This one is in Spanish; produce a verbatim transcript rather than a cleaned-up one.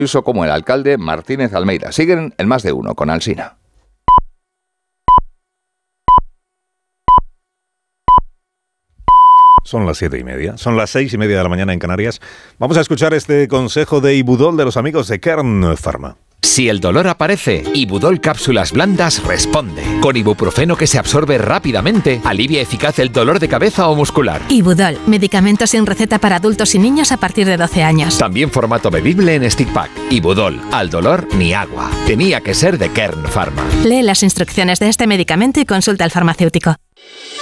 Ayuso como el alcalde Martínez Almeida. Siguen en Más de Uno con Alsina. Son las siete y media, son las seis y media de la mañana en Canarias. Vamos a escuchar este consejo de Ibudol de los amigos de Kern Pharma. Si el dolor aparece, Ibudol Cápsulas Blandas responde. Con ibuprofeno que se absorbe rápidamente, alivia eficaz el dolor de cabeza o muscular. Ibudol, medicamento sin receta para adultos y niños a partir de doce años. También formato bebible en stick pack. Ibudol, al dolor ni agua. Tenía que ser de Kern Pharma. Lee las instrucciones de este medicamento y consulta al farmacéutico.